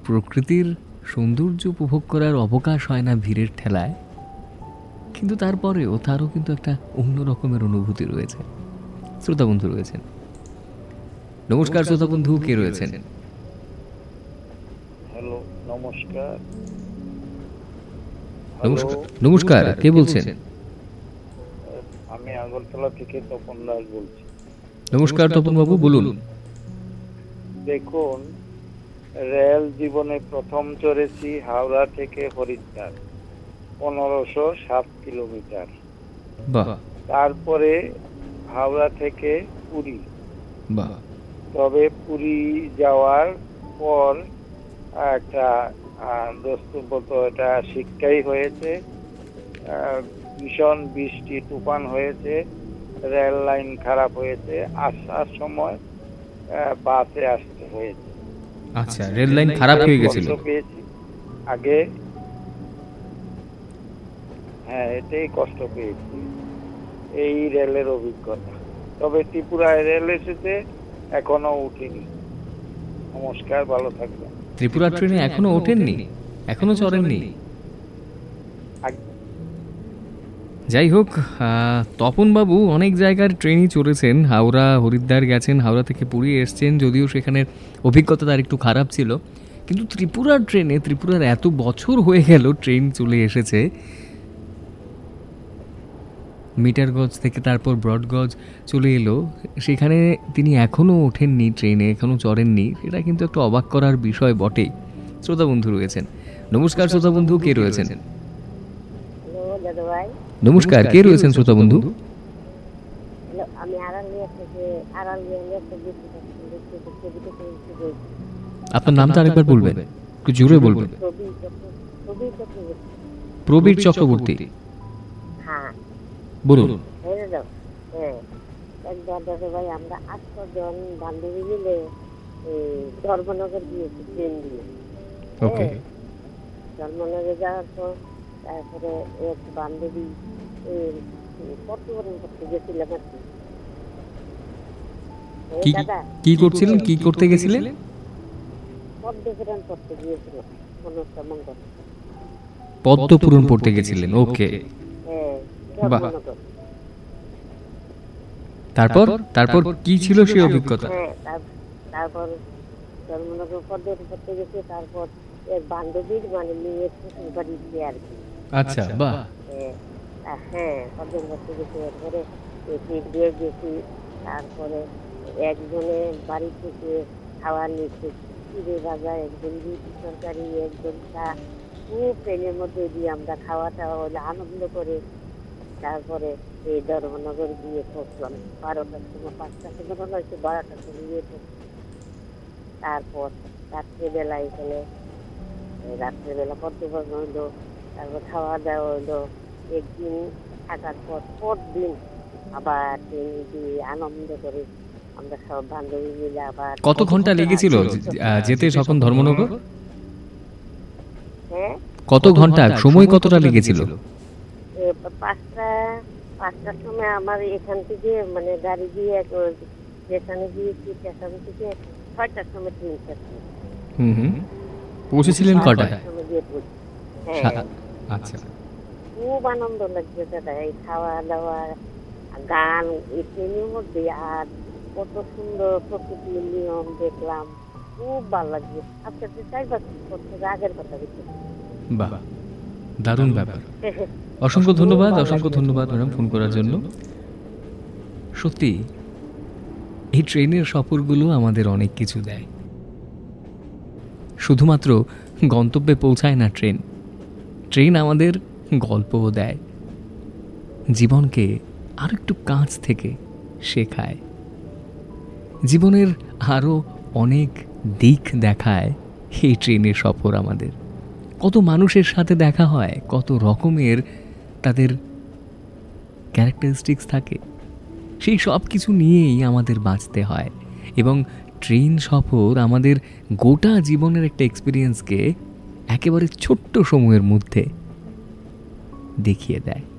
প্রকৃতির সৌন্দর্য উপভোগ করার অবকাশ হয় না ভিড়ের ঠেলায়, কিন্তু তারপরেও তারও কিন্তু একটা অন্য রকমের অনুভূতি রয়েছে। শ্রোতা বন্ধু রয়েছেন। নমস্কার শ্রোতা বন্ধু, কে রয়েছেন? হ্যালো, নমস্কার। নমস্কার, কে বলছেন? আমি আগরতলা থেকে তপন দাস বলছি। নমস্কার তপন বাবু, বলুন। দেখুন, রেল জীবনে প্রথম চড়েছি হাওড়া থেকে হরিদ্বার, 1507 কিলোমিটার। বাহ। তারপরে হাওড়া থেকে পুরী। বাহ। তবে পুরী যাওয়ার পর একটা দস্তুরপত এটা শিক্ষাই হয়েছে। ভীষণ বৃষ্টি তুফান হয়েছে, রেল লাইন খারাপ হয়েছে, আসার সময় বাসে আসতে হয়েছে। আচ্ছা, রেল লাইন খারাপ হয়ে গেছিল। পেয়েছি আগে, হ্যাঁ, এটাই কষ্ট পেয়েছি, এই রেলের অভিজ্ঞতা। তবে ত্রিপুরায় রেল এসেছে, এখনো উঠিনি। নমস্কার, ভালো থাকবেন। ত্রিপুরা ট্রেনে এখনো ওঠেননি, এখনো চড়েননি? যাই হোক, তপন বাবু অনেক জায়গার ট্রেনই চড়েছেন। হাওড়া হরিদ্বার গেছেন, হাওড়া থেকে পুরী এসছেন, যদিও সেখানে অভিজ্ঞতা তার একটু খারাপ ছিল। কিন্তু ত্রিপুরার ট্রেনে, ত্রিপুরার এত বছর হয়ে গেল ট্রেন চলে এসেছে, মিটারগঞ্জ থেকে তারপর ব্রডগঞ্জ চলে এলো, সেখানে তিনি এখনও ওঠেননি ট্রেনে, এখনও চড়েননি। এটা কিন্তু একটা অবাক করার বিষয় বটেই। শ্রোতা বন্ধু রয়েছেন। নমস্কার শ্রোতা বন্ধু, কে রয়েছেন? নমস্কার, কে রয়েছেন শ্রোতা বন্ধু? আপনার নামটা আরেকবার বলবেন, একটু জোরে বলবেন। প্রবীর চক্রবর্তী, বলুন। ভাই, আমরা 8 জন বান্ধবী মিলে ধর্মনগর গিয়েছি ট্রেন দিয়ে। ওকে। ধর্মনগরে যাওয়ার পর তারপরে এক বান্ধবী পর্তুবরণ করতে গেছিলাম আর কি। কি করছিলেন, কি করতে গেছিলেন? পদ্মপুরাণ করতে গিয়েছিলাম, মঙ্গল পদ্মপুরাণ পড়তে গেছিলেন। ওকে। তারপর তারপর কি ছিল সেই অভিজ্ঞতা? তারপর ধর্মনগর পদ্মপুরাণ করতে গেছি। তারপর এক বান্ধবীর মানে মেয়ের শ্বশুর বাড়িতে আর কি। আচ্ছা, বাহ। হ্যাঁ, পদ্মপুরাণ করতে গেছি। এরপরে দিয়ে গেছি। তারপরে একজনে বাড়ি থেকে খাওয়া নিচ্ছে, চিড়ে ভাজা, একজন রুটি তরকারি, একজন চা, খুব ট্রেনের মধ্যে দিয়ে আমরা খাওয়া টাওয়া হলে আনন্দ করে তারপরে এই ধর্মনগর গিয়ে পৌঁছলাম 12টার সময়, 5টার সময় মনে হচ্ছে 12টার সময় গিয়ে পৌঁছলাম। তারপর রাত্রেবেলা এখানে রাত্রেবেলা পদ্মপুরাণ হইলো, তারপর খাওয়া দাওয়া হইলো। একদিন থাকার পর পরদিন আবার ট্রেন দিয়ে আনন্দ করে আমরা সব বান্ধবী মিলে আবার। কত ঘন্টা লেগেছিল যেতে তখন ধর্মনগর? হ্যাঁ, কত ঘন্টা, সময় কতটা লেগেছিল? 5টার সময় আমার এখান থেকে মানে গাড়ি দিয়ে স্টেশনে গিয়েছি, স্টেশন থেকে 6টার সময় ট্রেন ছাড়ছে। পৌঁছেছিলেন কটায়? হ্যাঁ। আচ্ছা, খুব আনন্দ লাগছে দাদা, এই খাওয়া দাওয়া, গান এই ট্রেনের মধ্যে, আর কত সুন্দর প্রকৃতির নিয়ম দেখলাম, খুব ভালো লাগছে। আচ্ছা, চাইবার আগের কথা বলছি। বাহ, দারুণ ব্যাপার। অসংখ্য ধন্যবাদ, অসংখ্য ধন্যবাদ ম্যাডাম ফোন করার জন্য। সত্যি এই ট্রেনের সফরগুলো আমাদের অনেক কিছু দেয়। শুধুমাত্র গন্তব্যে পৌঁছায় না ট্রেন, ট্রেন আমাদের গল্পও দেয়, জীবনকে আরো একটু কাছ থেকে শেখায়, জীবনের আরো অনেক দিক দেখায়। এই ট্রেনের সফর আমাদের কত মানুষের সাথে দেখা হয়, কত রকমের তাদের ক্যারেক্টারিস্টিক্স থাকে, সেই সব কিছু নিয়েই আমাদের বাঁচতে হয়। এবং ট্রেন সফর আমাদের গোটা জীবনের একটা এক্সপিরিয়েন্সকে একেবারে ছোট্ট সময়ের মধ্যে দেখিয়ে দেয়।